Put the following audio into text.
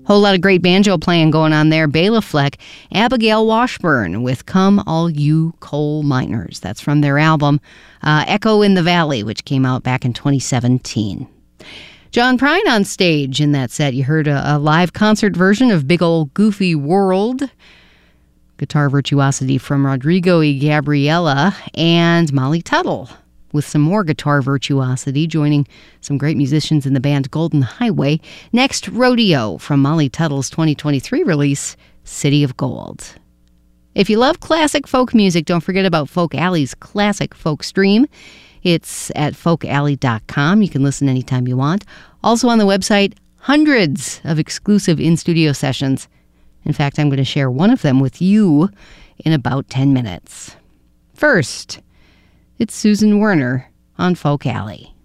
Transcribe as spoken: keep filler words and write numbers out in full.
Whole lot of great banjo playing going on there. Bela Fleck, Abigail Washburn with Come All You Coal Miners. That's from their album uh, Echo in the Valley, which came out back in twenty seventeen. John Prine on stage in that set. You heard a, a live concert version of Big Ol' Goofy World. Guitar virtuosity from Rodrigo y Gabriela and Molly Tuttle with some more guitar virtuosity, joining some great musicians in the band Golden Highway. Next, Rodeo from Molly Tuttle's twenty twenty-three release, City of Gold. If you love classic folk music, don't forget about Folk Alley's Classic Folk Stream. It's at folk alley dot com. You can listen anytime you want. Also on the website, hundreds of exclusive in-studio sessions. In fact, I'm going to share one of them with you in about ten minutes. First, it's Susan Werner on Folk Alley.